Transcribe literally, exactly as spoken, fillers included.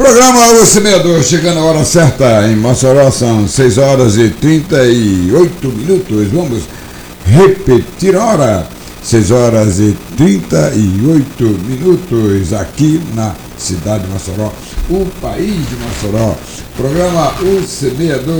Programa O Semeador, chegando a hora certa em Mossoró, são seis horas e trinta e oito minutos. Vamos repetir a hora, seis horas e trinta e oito minutos, aqui na cidade de Mossoró, o país de Mossoró. Programa O Semeador.